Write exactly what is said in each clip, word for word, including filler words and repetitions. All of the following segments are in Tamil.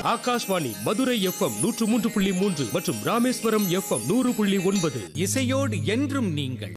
ஆகாஷ்வாணி மதுரை எஃப்எம் நூற்று மூன்று புள்ளி மூன்று மற்றும் ராமேஸ்வரம் எஃப்எம் நூறு புள்ளி ஒன்பது. இசையோடு என்றும் நீங்கள்.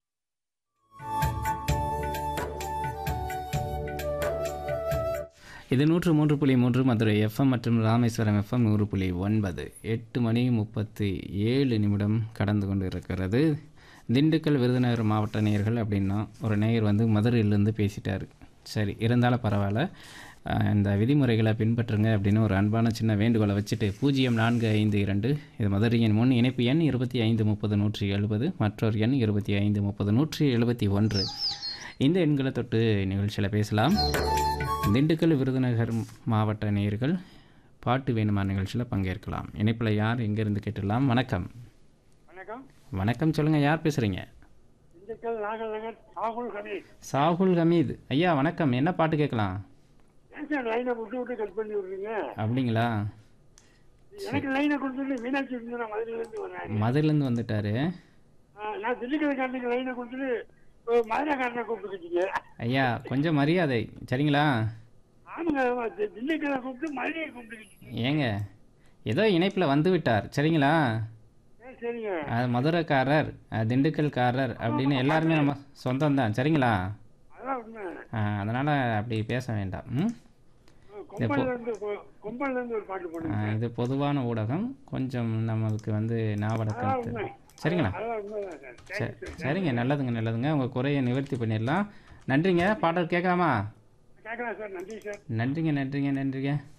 இது நூற்று மூன்று புள்ளி மூன்று மதுரை எஃப்எம் மற்றும் ராமேஸ்வரம் எஃப்எம் நூறு புள்ளி ஒன்பது. எட்டு மணி முப்பத்தி ஏழு நிமிடம் கடந்து கொண்டு இருக்கிறது. திண்டுக்கல் விருதுநகர் மாவட்ட நேயர்கள் அப்படின்னா ஒரு நேயர் வந்து மதுரையிலேருந்து பேசிட்டார். சரி, இருந்தாலும் பரவாயில்ல, இந்த விதிமுறைகளை பின்பற்றுங்க அப்படின்னு ஒரு அன்பான சின்ன வேண்டுகோளை வச்சுட்டு பூஜ்ஜியம் நான்கு ஐந்து இரண்டு இது மதுரையின் முன் இணைப்பு எண் இருபத்தி ஐந்து முப்பது நூற்றி எழுபது மற்றொரு எண் இருபத்தி ஐந்து முப்பது நூற்றி எழுபத்தி ஒன்று இந்த எண்களை தொட்டு நிகழ்ச்சியில் பேசலாம். திண்டுக்கல் விருதுநகர் மாவட்ட நேயர்கள் பாட்டு வேணுமா நிகழ்ச்சியில் பங்கேற்கலாம். இணைப்பில் யார் எங்கேருந்து கேட்டுடலாம்? வணக்கம். வணக்கம். வணக்கம், சொல்லுங்கள், யார் பேசுகிறீங்க? திண்டுக்கல் நாகநகர் சாகுல் ஹமீத். சாகுல் ஹமீத் ஐயா வணக்கம். என்ன பாட்டு கேட்கலாம்? ஏன் சார் லைனை விட்டு விட்டு கட் பண்ணி விடுறீங்க? அப்படிங்களா? எனக்கு லைனை கொடுத்துட்டு மீனாட்சி இருந்து நான் மதுரையிலேருந்து வரேன். மதுரையிலேருந்து வந்துட்டாரு. நான் திண்டுக்கல்காரனுக்கு லைனை கொடுத்துட்டு மதுரைக்காரனை கூப்பிட்டுக்கிட்டீங்க. ஐயா கொஞ்சம் மரியாதை சரிங்களா? ஆமாங்க, திண்டுக்கலை கூப்பிட்டு மதுரையை கூப்பிட்டுக்கிட்டீங்க. ஏங்க ஏதோ இணைப்பில் வந்து விட்டார் சரிங்களா? சரிங்க. அது மதுரைக்காரர் திண்டுக்கல்காரர் அப்படின்னு எல்லாருமே நம்ம சொந்தம் தான் சரிங்களா? அதான் உண்மை. அதனால் அப்படி பேச வேண்டாம். ம் கொம்பல்லேருந்து ஒரு பாட்டு போடுங்க. இது பொதுவான ஊடகம், கொஞ்சம் நம்மளுக்கு வந்து ஞாபகம் சரிங்களா? சரி சரிங்க, நல்லதுங்க நல்லதுங்க. உங்கள் குறையை நிவர்த்தி பண்ணிடலாம். நன்றிங்க. பாடல் கேட்கலாமா? கேட்கலாம் சார். நன்றி சார். நன்றிங்க நன்றிங்க நன்றிங்க.